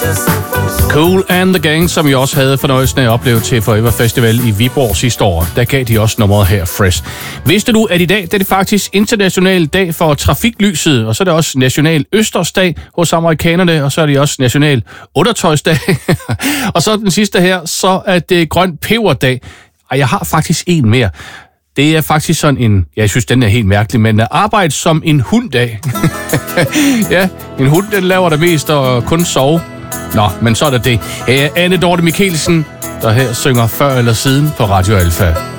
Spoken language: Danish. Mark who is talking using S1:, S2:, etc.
S1: Kool and the Gang, som jeg også havde fornøjelsen af at opleve til Forever Festival i Viborg sidste år. Der gav de også nummeret her, Fresh. Vidste du, at i dag det er det faktisk international dag for trafiklyset, og så er det også national Østersdag hos amerikanerne, og så er det også national undertøjsdag. Og så den sidste her, så er det grøn peberdag. Og jeg har faktisk en mere. Det er faktisk sådan en, jeg synes, den er helt mærkelig, men at arbejde som en hunddag. Ja, en hund, den laver det mest og kun sove. Nå, men så er det det. Her er Anne Dorte Mikkelsen, der her synger Før eller Siden på Radio Alfa.